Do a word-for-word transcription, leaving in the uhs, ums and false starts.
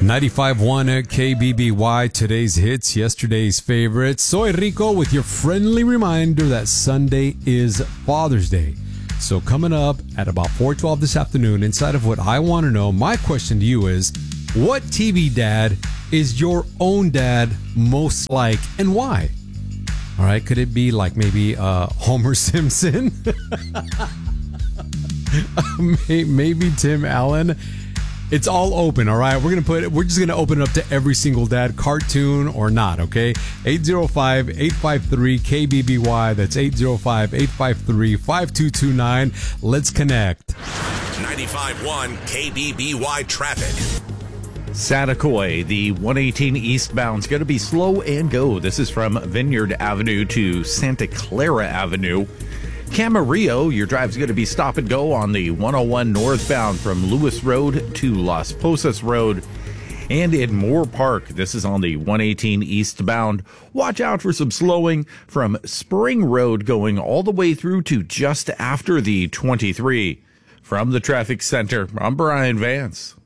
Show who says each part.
Speaker 1: ninety-five point one at K B B Y, today's hits, yesterday's favorites. Soy Rico with your friendly reminder that Sunday is Father's Day. So coming up at about four twelve this afternoon, inside of What I Want to Know, my question to you is, what T V dad is your own dad most like, and why? All right, could it be like maybe uh, Homer Simpson? Maybe Tim Allen? It's all open, all right? We're going to put we're just going to open it up to every single dad, cartoon or not, okay? eight oh five, eight five three, K B B Y. That's eight oh five, eight five three, five two two nine. Let's connect.
Speaker 2: ninety-five point one K B B Y traffic.
Speaker 3: Satakoy, the one eighteen eastbound is going to be slow and go. This is from Vineyard Avenue to Santa Clara Avenue. Camarillo, your drive's going to be stop and go on the one oh one northbound from Lewis Road to Las Posas Road. And in Moore Park, this is on the one eighteen eastbound. Watch out for some slowing from Spring Road going all the way through to just after the twenty-three. From the traffic center, I'm Brian Vance.